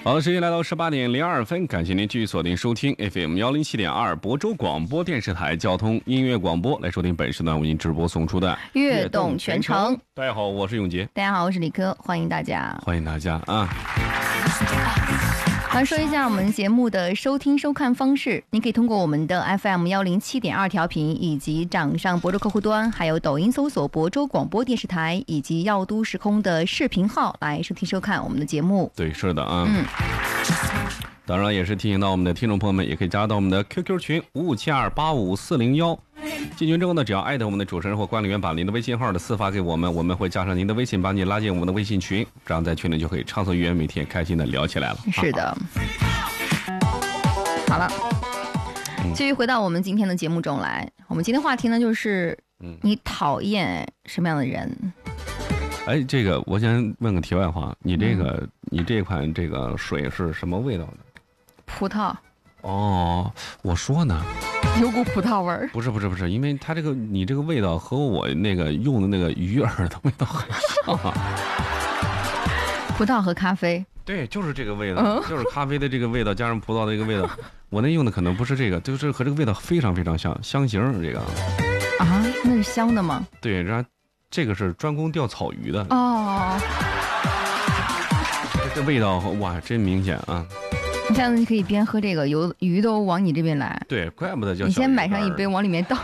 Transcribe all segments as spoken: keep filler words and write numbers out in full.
好的，时间来到十八点零二分，感谢您继续锁定收听 F M 幺零七点二亳州广播电视台交通音乐广播，来收听本时段为您直播送出的悦动全程。 大家好，我是永杰。 大家好，我是李科，欢迎大家， 欢迎大家啊！ 来说一下我们节目的收听收看方式，您可以通过我们的 F M 幺零七点二调频，以及掌上亳州客户端，还有抖音搜索亳州广播电视台，以及耀都时空的视频号来收听收看我们的节目。 对，是的啊。 嗯。 当然也是提醒到我们的听众朋友们，也可以加到我们的 Q Q 群五五七二八五四零一。进群之后呢，只要艾特我们的主持人或管理员，把您的微信号的私发给我们，我们会加上您的微信，把你拉进我们的微信群，这样在群里就可以畅所欲言，每天开心的聊起来了。 是的。好了，继续回到我们今天的节目中来。我们今天话题呢，就是你讨厌什么样的人？ 哎，这个我先问个题外话，你这个、嗯、你这款这个水是什么味道的？ 葡萄。 哦，我说呢， 有股葡萄味儿。 不是不是不是，因为它这个你这个味道和我那个用的那个鱼饵的味道很像啊。 葡萄和咖啡。 对，就是这个味道、嗯，就是咖啡的这个味道加上葡萄的这个味道。我那用的可能不是这个，就是和这个味道非常非常像，香型这个。 啊，那是香的吗？ 对，然后这个是专攻钓草鱼的。 哦。 这味道哇，真明显啊！ 你下次你可以边喝这个，有鱼都往你这边来。 对，怪不得叫。 你先买上一杯，往里面倒。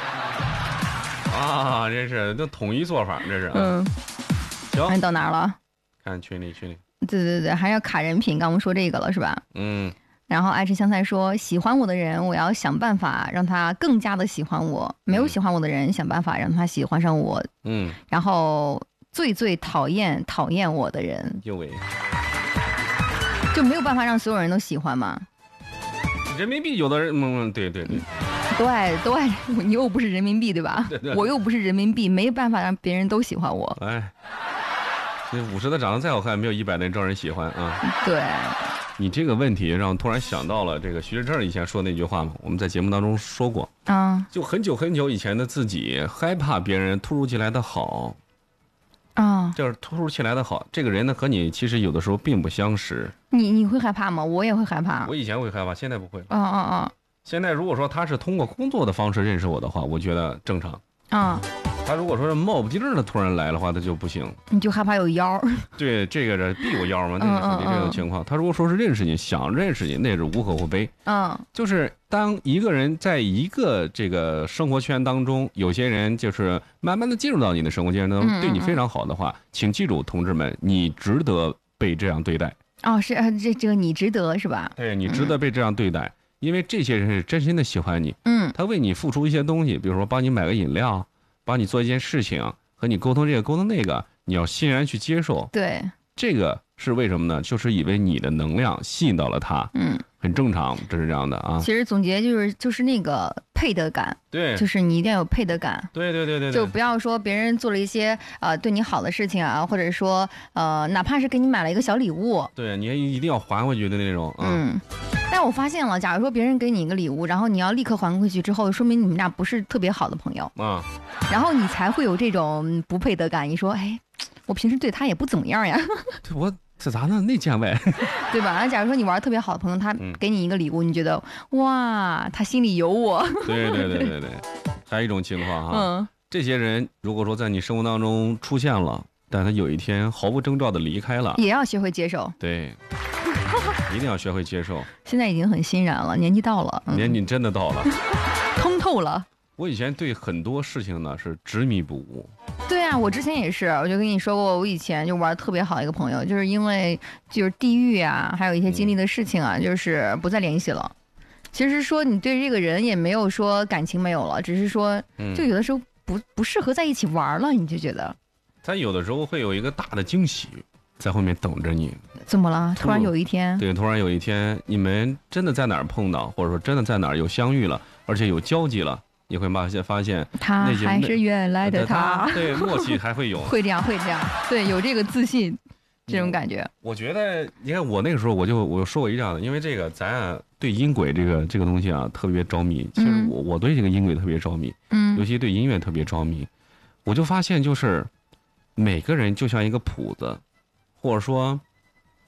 啊，这是这统一做法，这是。 嗯。行。你到哪儿了？ 看群里，群里。 对对对，还要卡人品，刚我们说这个了是吧？ 嗯。 然后爱吃香菜说，喜欢我的人，我要想办法让他更加的喜欢我；没有喜欢我的人，想办法让他喜欢上我。 嗯。 然后最最讨厌讨厌我的人， 又为就没有办法让所有人都喜欢吗？ 人民币有的人，嗯，对对对， 对对，你又不是人民币对吧？ 对对， 我又不是人民币，没办法让别人都喜欢我。 哎。那五十的长得再好看，没有一百的招人喜欢啊！ 对， 你这个问题让我突然想到了这个徐志胜以前说那句话嘛，我们在节目当中说过啊、嗯， 就很久很久以前的自己害怕别人突如其来的好啊、嗯， 就是突如其来的好，这个人呢和你其实有的时候并不相识。 你你会害怕吗？我也会害怕。 我以前会害怕，现在不会。 啊啊啊！ 现在如果说他是通过工作的方式认识我的话，我觉得正常。 啊、嗯。 他如果说是冒不丁的突然来的话，他就不行。 你就害怕有妖。 对，这个是必有妖嘛，那是属于这种情况。他如果说是认识你，想认识你，那是无可厚非。 嗯， 就是当一个人在一个这个生活圈当中，有些人就是慢慢的进入到你的生活圈当中，对你非常好的话，请记住，同志们，你值得被这样对待。 哦，是这这个你值得是吧？ 对，你值得被这样对待，嗯、因为这些人是真心的喜欢你。 嗯， 他为你付出一些东西，比如说帮你买个饮料。帮你做一件事情，和你沟通这个沟通那个，你要欣然去接受。 对， 这个是为什么呢？就是以为你的能量吸引到了他， 嗯， 很正常，这是这样的啊。 其实总结就是就是那个配得感， 对， 就是你一定要有配得感。 对对对 对, 对， 就不要说别人做了一些呃对你好的事情啊，或者说呃哪怕是给你买了一个小礼物， 对你一定要还回去的那种。 嗯。嗯但我发现了，假如说别人给你一个礼物，然后你要立刻还回去之后，说明你们俩不是特别好的朋友啊， 然后你才会有这种不配得感。你说，哎，我平时对他也不怎么样呀， 对我这咋呢？那见呗， 对吧？那假如说你玩特别好的朋友，他给你一个礼物，你觉得哇，他心里有我。 对对对对对，还有一种情况哈， 嗯， 这些人如果说在你生活当中出现了，但他有一天毫无征兆的离开了， 也要学会接受。 对。一定要学会接受。 现在已经很欣然了，年纪到了， 嗯、年纪真的到了， 通透了。 我以前对很多事情呢是执迷不悟。 对啊，我之前也是，我就跟你说过，我以前就玩特别好一个朋友，就是因为就是地域啊，还有一些经历的事情啊，嗯、就是不再联系了。其实说你对这个人也没有说感情没有了，只是说就有的时候不不适合在一起玩了，你就觉得。 他有的时候会有一个大的惊喜在后面等着你。 怎么了？突然有一天， 对，突然有一天，你们真的在哪儿碰到，或者说真的在哪儿有相遇了，而且有交集了，你会发现发现他还是原来的他， 对，默契还会有， 会这样，会这样，对，有这个自信，这种感觉。 嗯、我觉得，你看我那个时候，我就我说过一样的，因为这个咱啊对音轨这个这个东西啊特别着迷。其实我、嗯、我对这个音轨特别着迷， 嗯， 尤其对音乐特别着迷。我就发现，就是每个人就像一个谱子，或者说。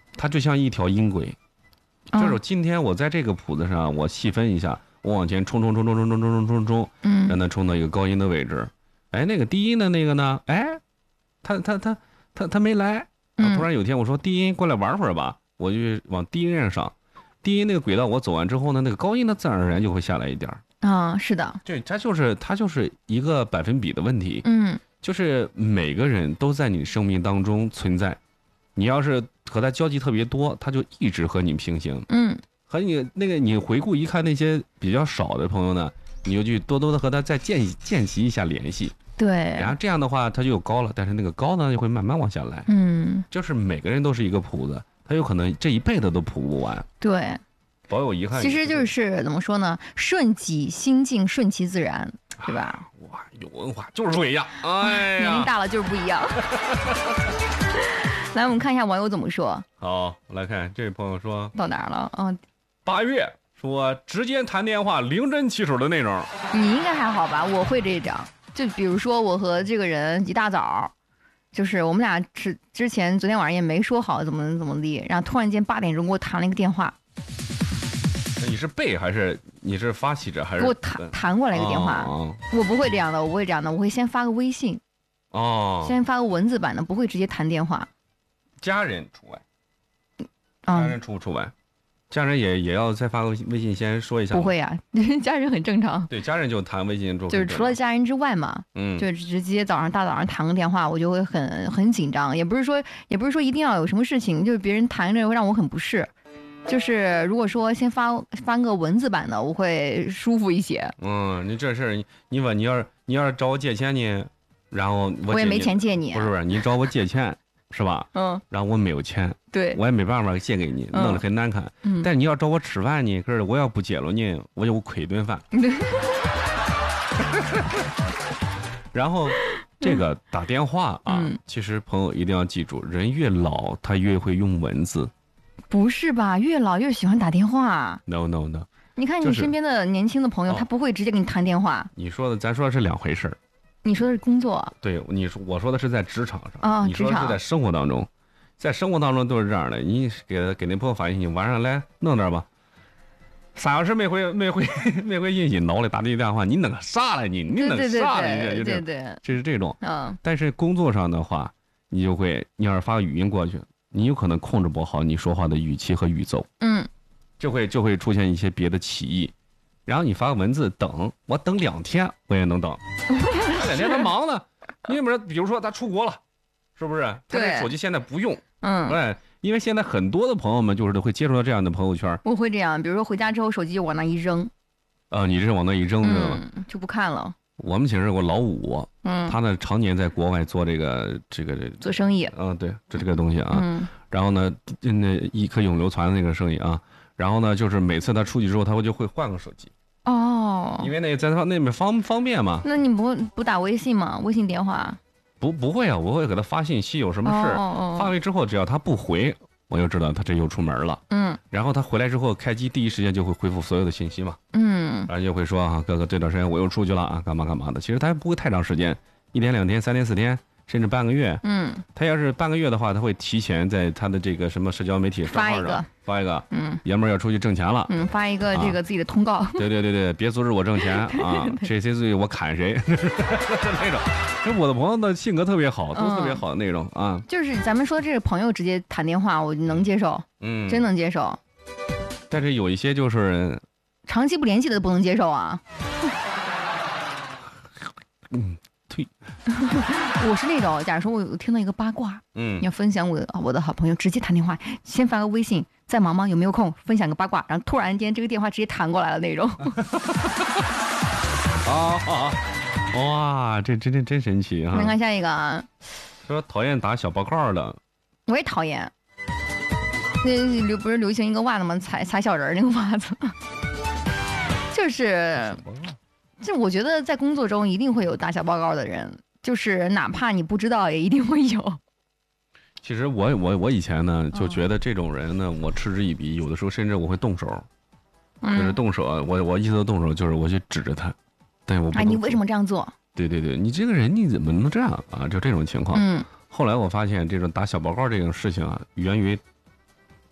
它就像一条音轨，就是今天我在这个谱子上，我细分一下，我往前冲冲冲冲冲冲冲冲冲冲， 嗯， 让它冲到一个高音的位置。哎，那个低音的那个呢？哎，他他他他他没来。啊，突然有一天我说低音过来玩会儿吧，我就往低音上上，低音那个轨道我走完之后呢，那个高音呢自然而然就会下来一点儿。 啊，是的， 对，它就是它就是一个百分比的问题。 嗯， 就是每个人都在你生命当中存在，你要是和他交集特别多，他就一直和你平行。 嗯， 和你那个你回顾一看那些比较少的朋友呢，你就去多多的和他再建建习一下联系。 对， 然后这样的话他就有高了，但是那个高呢就会慢慢往下来。 嗯， 就是每个人都是一个谱子，他有可能这一辈子都谱不完。 对， 保有遗憾。 其实就是怎么说呢？顺己心境，顺其自然，对吧？ 啊、哇，有文化就是不一样。哎呀， 年龄大了就是不一样。来，我们看一下网友怎么说。 好，我来看这位朋友说到哪儿了？嗯， 八月说直接谈电话，零针起手的那种。 你应该还好吧？我会这张。就比如说，我和这个人一大早，就是我们俩之之前昨天晚上也没说好怎么怎么地，然后突然间八点钟给我弹了一个电话。 你是背还是你是发起者还是？ 给我弹弹过来一个电话。 哦、 我不会这样的，我不会这样的，我会先发个微信。 哦。 先发个文字版的，不会直接弹电话。 家人除外。 嗯、 家人除不除外？家人也也要再发个微信先说一下。 不会啊，家人很正常。 对，家人就谈微信就是除了家人之外嘛， 嗯， 就直接早上大早上谈个电话，我就会很很紧张，也不是说也不是说一定要有什么事情，就是别人谈着会让我很不适。就是如果说先发翻个文字版的，我会舒服一些。 嗯，你这事儿，你问你要是你要是找我借钱呢，然后我我也没钱借你， 不是不是，你找我借钱是吧？ 嗯， 然后我没有钱。 对， 我也没办法借给你，弄得很难看。 嗯， 但是你要找我吃饭呢，可是我要不借了你，我就亏顿饭。然后这个打电话啊、嗯，其实朋友一定要记住，人越老他越会用文字。 不是吧？越老越喜欢打电话 ？No No No！ 你看你身边的年轻的朋友，就是、他不会直接给你谈电话。 你说的，咱说的是两回事儿。 你说的是工作。 对，你说我说的是在职场上。 啊、哦， 你说的是在生活当中。在生活当中都是这样的，你给给那朋友发信息，晚上来弄点吧，三小时没回没回没回信息，脑里打你电话，你弄个啥来你？你弄个啥来？ 对对对， 这是这种。 嗯。 但是工作上的话，你就会，你要是发个语音过去，你有可能控制不好你说话的语气和语奏， 嗯， 就会就会出现一些别的歧义。然后你发个文字，等我等两天我也能等，两天他忙呢，你有没有？比如说他出国了，是不是？他这手机现在不用。 嗯， 对，因为现在很多的朋友们就是会接触到这样的朋友圈。 我会这样，比如说回家之后手机就往那一扔。 呃，你这是往那一扔，知道吗？ 就不看了。 我们寝室有个老五， 嗯， 他呢常年在国外做这个这个做生意。 嗯，对，这这个东西啊。 嗯。 然后呢，那一颗永流传的那个生意啊，然后呢，就是每次他出去之后，他就会换个手机。 哦。 因为那在他那边方方便嘛。 那你不不打微信吗？微信电话。 不不会啊，我会给他发信息，有什么事、 哦哦、 发回之后，只要他不回，我就知道他这又出门了。 嗯， 然后他回来之后，开机第一时间就会回复所有的信息嘛。 嗯， 然后就会说啊，哥哥这段时间我又出去了啊，干嘛干嘛的。其实他不会太长时间，一天两天三天四天，甚至半个月。 嗯， 他要是半个月的话，他会提前在他的这个什么社交媒体账号上发一个， 嗯， 爷们儿要出去挣钱了， 嗯，发一个这个自己的通告。啊、 对对对对，别阻止我挣钱啊！谁谁注意我砍谁那种。跟我的朋友的性格特别好，都特别好的那种、嗯、啊。 就是咱们说这个朋友直接谈电话，我能接受， 嗯， 真能接受。 但是有一些就是长期不联系的不能接受啊。 嗯。 我是那种，假如说我听到一个八卦， 嗯， 要分享我的我的好朋友，直接谈电话，先发个微信，在忙吗？有没有空？分享个八卦，然后突然间这个电话直接弹过来了那种。 啊啊！哇，这真真真神奇啊！ 来看下一个啊， 说讨厌打小报告的， 我也讨厌。那流不是流行一个袜子吗？踩踩小人那个袜子，就是。就我觉得在工作中一定会有打小报告的人，就是哪怕你不知道，也一定会有。 其实我我我以前呢就觉得这种人呢，我嗤之以鼻，有的时候甚至我会动手，就是动手，我我意思动手就是我去指着他，但我不。 哎，你为什么这样做？ 对对对，你这个人你怎么能这样啊？就这种情况。 嗯。 后来我发现这种打小报告这种事情啊，源于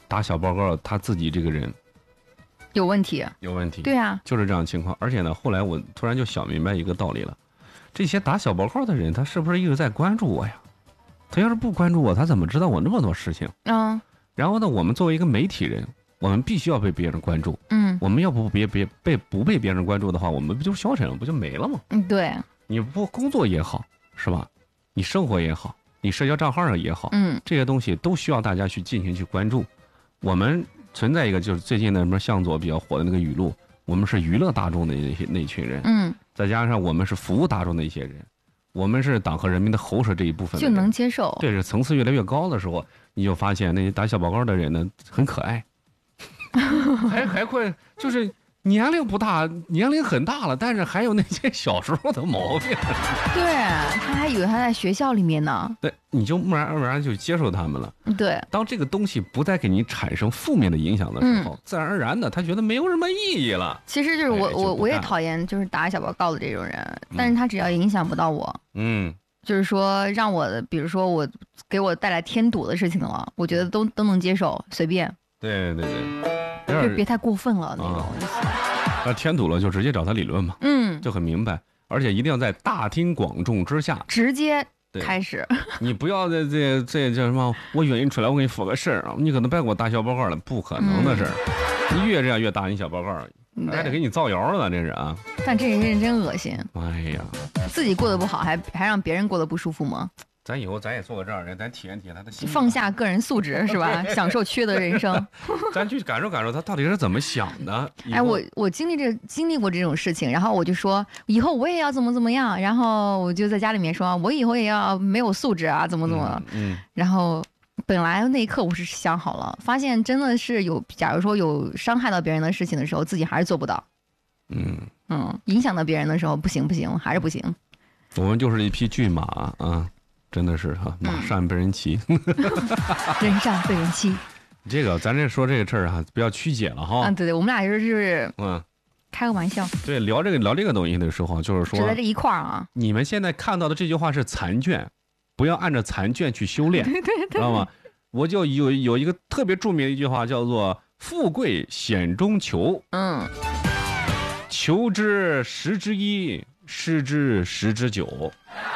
打小报告，他自己这个人有问题， 有问题。 对啊， 就是这样的情况。而且呢，后来我突然就想明白一个道理了：这些打小报告的人，他是不是一直在关注我呀？他要是不关注我，他怎么知道我那么多事情？ 嗯。 然后呢，我们作为一个媒体人，我们必须要被别人关注。 嗯。 我们要不别别被不被别人关注的话，我们不就消沉了，不就没了吗？ 嗯，对。 你不工作也好，是吧？你生活也好，你社交账号上也好， 嗯， 这些东西都需要大家去进行去关注。我们存在一个就是最近的什么向左比较火的那个语录，我们是娱乐大众的那些那群人， 嗯， 再加上我们是服务大众的一些人，我们是党和人民的喉舌这一部分的就能接受。 对，是层次越来越高的时候，你就发现那些打小报告的人呢很可爱，还还会就是年龄不大，年龄很大了，但是还有那些小时候的毛病。 对，他还以为他在学校里面呢。 对，你就自然而然就接受他们了。 对， 当这个东西不再给你产生负面的影响的时候，嗯、自然而然的他觉得没有什么意义了。 其实就是我、 哎、 我我也讨厌就是打小报告的这种人，但是他只要影响不到我，嗯，就是说让我比如说我给我带来添堵的事情了，我觉得都都能接受，随便。 对对对， 别别太过分了那种。 那、啊、添堵了就直接找他理论嘛，嗯，就很明白，而且一定要在大庭广众之下直接开始。 你不要在这这叫什么？我约你出来，我给你说个事儿啊，你可能别给我打小报告了，不可能的事儿。嗯、你越这样越打你小报告，还得给你造谣了，这是啊。 但这人真恶心。 哎呀， 自己过得不好，还还让别人过得不舒服吗？ 咱以后咱也做个这样人，咱体验体验他的心。 放下个人素质是吧？享受缺德人生。 咱去感受感受他到底是怎么想的。 哎，我我经历这经历过这种事情，然后我就说以后我也要怎么怎么样，然后我就在家里面说，我以后也要没有素质啊，怎么怎么。嗯。嗯然后本来那一刻我是想好了，发现真的是有，假如说有伤害到别人的事情的时候，自己还是做不到。嗯嗯，影响到别人的时候，不行不行，还是不行。 我们就是一匹骏马啊。真的是哈，马善被人骑， 嗯、人善被人欺。 这个咱这说这个事儿哈，不要曲解了哈。 嗯，对对，我们俩就是嗯，开个玩笑。 对，聊这个聊这个东西的时候，就是说， 只在这一块儿啊。 你们现在看到的这句话是残卷，不要按照残卷去修炼， 对对对， 知道吗？我就有有一个特别著名的一句话，叫做“富贵险中求”。嗯，求之十之一，失之十之九。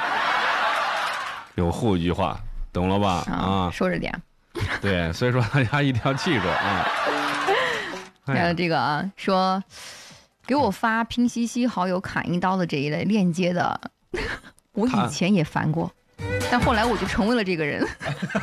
有后一句话，懂了吧？啊， 啊说着点。 对，所以说大家一定要记住啊。 还有这个啊，说给我发拼夕夕好友砍一刀的这一类链接的，我以前也烦过，但后来我就成为了这个人。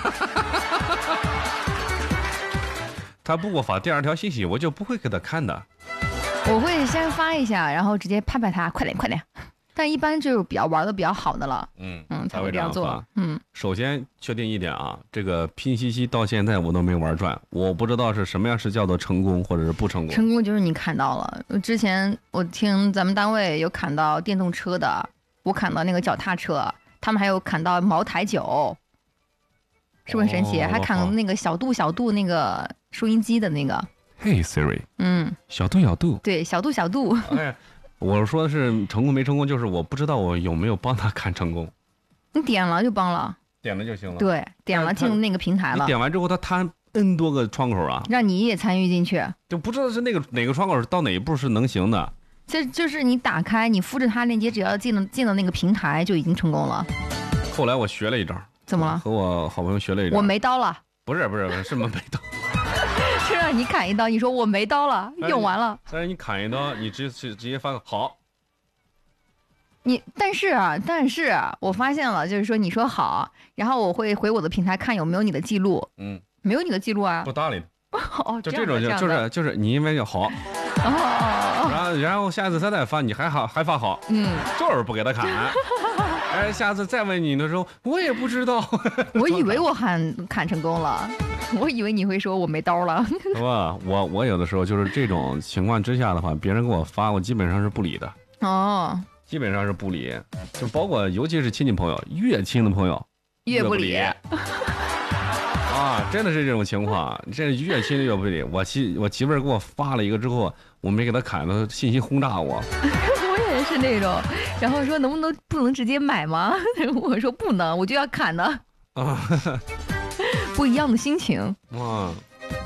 他不给我发第二条信息，我就不会给他看的。 我会先发一下，然后直接拍拍他，快点快点。但一般就是比较玩的比较好的了，嗯嗯，才会这样做。嗯， 首先确定一点啊，这个拼夕夕到现在我都没玩转，我不知道是什么样是叫做成功或者是不成功。 成功就是你砍到了。之前我听咱们单位有砍到电动车的，我砍到那个脚踏车，他们还有砍到茅台酒，是不是很神奇？哦、还砍那个小度小度那个收音机的那个。 嘿 Siri， 嗯，小度小度， 对，小度小度。 哎。我说的是成功没成功，就是我不知道我有没有帮他看成功。 你点了就帮了， 点了就行了。 对，点了进入那个平台了。 你点完之后，他摊 N 多个窗口啊， 让你也参与进去， 就不知道是那个哪个窗口到哪一步是能行的。 这就是你打开，你复制它链接，只要进到进到那个平台就已经成功了。 后来我学了一招， 怎么了？ 和我好朋友学了一招。 我没刀了。 不是不是不是，是没刀。 是让你砍一刀，你说我没刀了，用完了。 但是你砍一刀，你直直直接发个好。 你但是啊，但是啊，我发现了，就是说你说好，然后我会回我的平台看有没有你的记录，嗯，没有你的记录啊， 不搭理。 哦， 就这种就就是就是你因为要好，哦，然后然后下次他再发你还好还发好，嗯，就是不给他砍。哎，下次再问你的时候，我也不知道。 我以为我砍砍成功了，我以为你会说我没刀了。 是吧？我我有的时候就是这种情况之下的话，别人给我发，我基本上是不理的。哦。基本上是不理，就包括尤其是亲戚朋友，越亲的朋友越不理。 啊，真的是这种情况，这越亲的越不理。我媳我媳妇儿给我发了一个之后，我没给她砍，她信息轰炸我。 我也是那种，然后说能不能不能直接买吗？我说不能，我就要砍的。啊，不一样的心情。哇。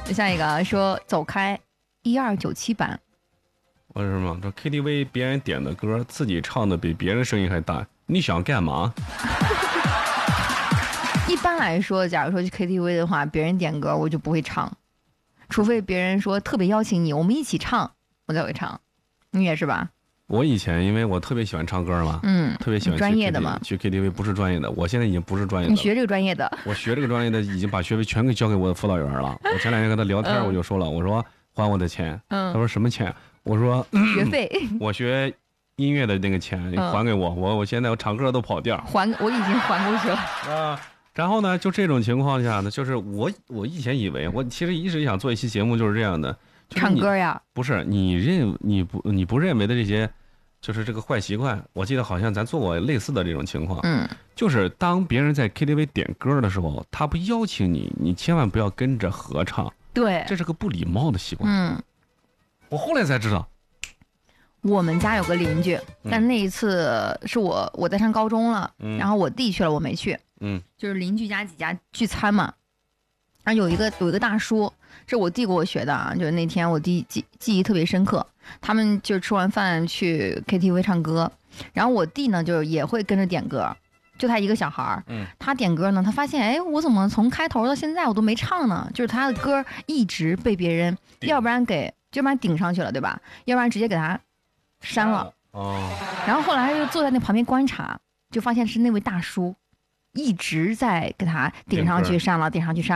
下一个啊说走开，一二九七版。 我说什么？说 K T V 别人点的歌，自己唱的比别人声音还大，你想干嘛？ 一般来说，假如说去 K T V 的话，别人点歌我就不会唱，除非别人说特别邀请你，我们一起唱，我才会唱。你也是吧？ 我以前因为我特别喜欢唱歌嘛， 嗯， 特别喜欢去专业的嘛， 去 K T V 不是专业的，我现在已经不是专业的了。 你学这个专业的？ 我学这个专业的已经把学费全给交给我的辅导员了。我前两天跟他聊天， 嗯、 我就说了，我说还我的钱。 嗯， 他说什么钱？我说学费。 我学音乐的那个钱，你还给我。嗯、我我现在我唱歌都跑调。 还我已经还过去了。 啊。然后呢，就这种情况下呢，就是我我以前以为我其实一直想做一期节目，就是这样的。就是、 唱歌呀？ 不是你认你不你不认为的这些。就是这个坏习惯，我记得好像咱做过类似的这种情况。 嗯， 就是当别人在 K T V 点歌的时候，他不邀请你，你千万不要跟着合唱。 对， 这是个不礼貌的习惯。 嗯， 我后来才知道， 我们家有个邻居，但那一次是我我在上高中了，嗯、然后我弟去了，我没去。 嗯， 就是邻居家几家聚餐嘛，然后有一个有一个大叔，这我弟给我学的啊，就是那天我弟记记忆特别深刻。他们就吃完饭去 K T V 唱歌，然后我弟呢就也会跟着点歌，就他一个小孩儿， 嗯， 他点歌呢，他发现哎，我怎么从开头到现在我都没唱呢？就是他的歌一直被别人，要不然给，要不然顶上去了，对吧？要不然直接给他删了。 哦。 然后后来他就坐在那旁边观察，就发现是那位大叔一直在给他顶上去删了，顶上去删。